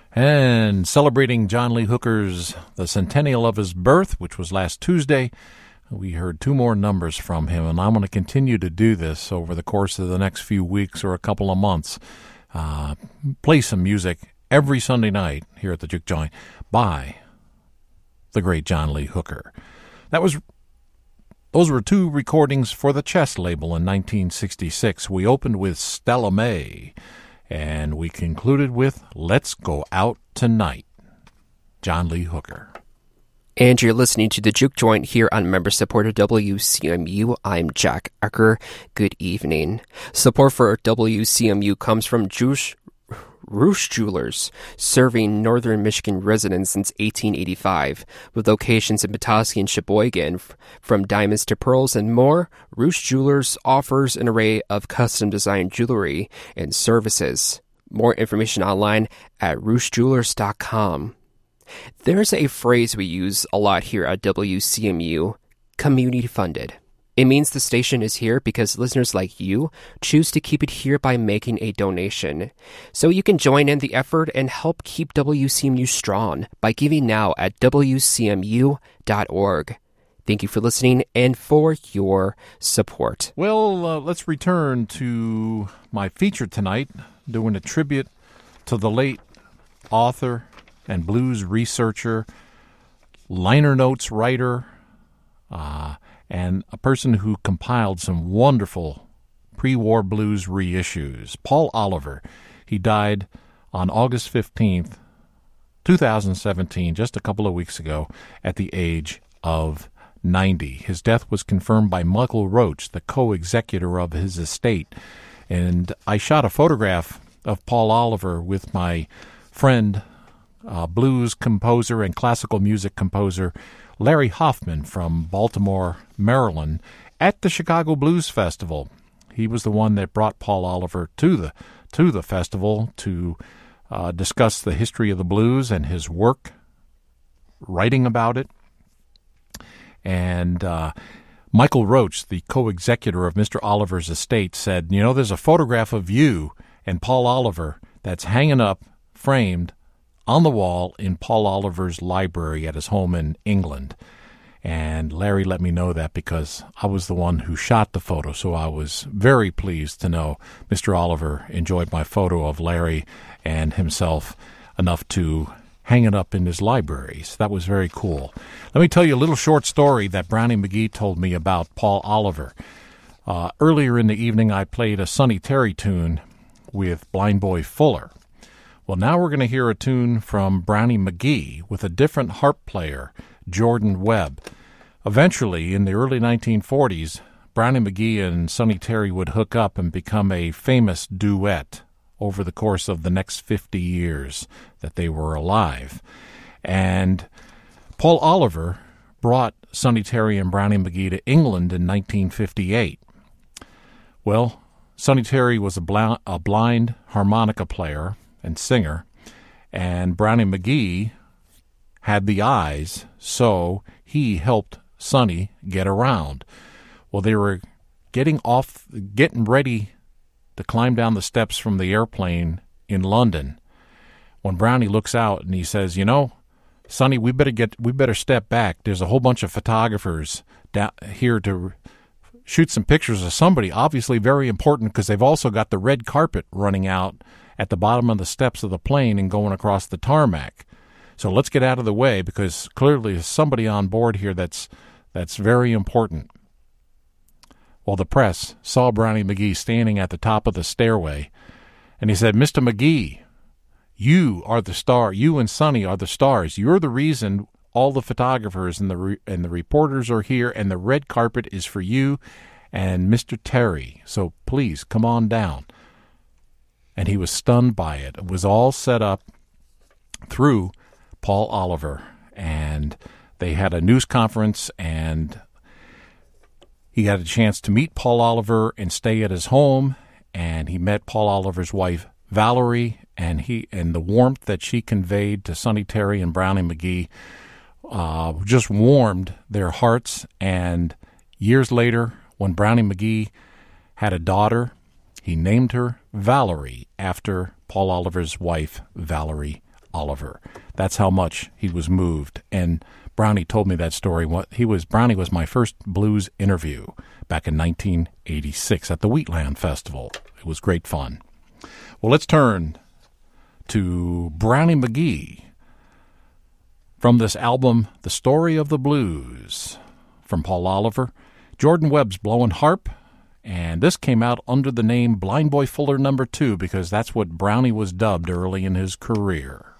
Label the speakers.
Speaker 1: And celebrating John Lee Hooker's the centennial of his birth, which was last Tuesday, we heard two more numbers from him, and I'm going to continue to do this over the course of the next few weeks or a couple of months. Play some music every Sunday night here at the Juke Joint by the great John Lee Hooker. Those were two recordings for the Chess label in 1966. We opened with Stella May, and we concluded with Let's Go Out Tonight, John Lee Hooker.
Speaker 2: And you're listening to the Juke Joint here on member-supported WCMU. I'm Jack Ecker. Good evening. Support for WCMU comes from Roosh Jewelers, serving northern Michigan residents since 1885. With locations in Petoskey and Sheboygan, from diamonds to pearls and more, Roosh Jewelers offers an array of custom-designed jewelry and services. More information online at rooshjewelers.com. There's a phrase we use a lot here at WCMU, community-funded. It means the station is here because listeners like you choose to keep it here by making a donation. So you can join in the effort and help keep WCMU strong by giving now at WCMU.org. Thank you for listening and for your support.
Speaker 1: Well, let's return to my feature tonight, doing a tribute to the late author and blues researcher, liner notes writer, and a person who compiled some wonderful pre-war blues reissues, Paul Oliver. He died on August 15th, 2017, just a couple of weeks ago, at the age of 90. His death was confirmed by Michael Roach, the co-executor of his estate. And I shot a photograph of Paul Oliver with my friend, blues composer and classical music composer Larry Hoffman from Baltimore, Maryland, at the Chicago Blues Festival. He was the one that brought Paul Oliver to the festival to discuss the history of the blues and his work writing about it. And Michael Roach, the co-executor of Mr. Oliver's estate, said, you know, there's a photograph of you and Paul Oliver that's hanging up, framed, on the wall in Paul Oliver's library at his home in England. And Larry let me know that because I was the one who shot the photo, so I was very pleased to know Mr. Oliver enjoyed my photo of Larry and himself enough to hang it up in his library. So that was very cool. Let me tell you a little short story that Brownie McGee told me about Paul Oliver. Earlier in the evening, I played a Sonny Terry tune with Blind Boy Fuller. Well, now we're going to hear a tune from Brownie McGee with a different harp player, Jordan Webb. Eventually, in the early 1940s, Brownie McGee and Sonny Terry would hook up and become a famous duet over the course of the next 50 years that they were alive. And Paul Oliver brought Sonny Terry and Brownie McGee to England in 1958. Well, Sonny Terry was a blind harmonica player and singer, and Brownie McGee had the eyes, so he helped Sonny get around. Well, they were getting ready to climb down the steps from the airplane in London when Brownie looks out and he says, you know, Sonny, we better step back. There's a whole bunch of photographers down here to shoot some pictures of somebody, obviously very important because they've also got the red carpet running out at the bottom of the steps of the plane and going across the tarmac. So let's get out of the way because clearly there's somebody on board here that's very important. Well, the press saw Brownie McGee standing at the top of the stairway, and he said, Mr. McGee, you are the star. You and Sonny are the stars. You're the reason all the photographers and the reporters are here, and the red carpet is for you and Mr. Terry. So please come on down. And he was stunned by it. It was all set up through Paul Oliver. And they had a news conference, and he got a chance to meet Paul Oliver and stay at his home. And he met Paul Oliver's wife, Valerie, and the warmth that she conveyed to Sonny Terry and Brownie McGee just warmed their hearts. And years later, when Brownie McGee had a daughter, he named her Valerie after Paul Oliver's wife, Valerie Oliver. That's how much he was moved. And Brownie told me that story. Brownie was my first blues interview back in 1986 at the Wheatland Festival. It was great fun. Well, let's turn to Brownie McGhee from this album, The Story of the Blues, from Paul Oliver. Jordan Webb's blowing harp, and this came out under the name Blind Boy Fuller No. 2 because that's what Brownie was dubbed early in his career.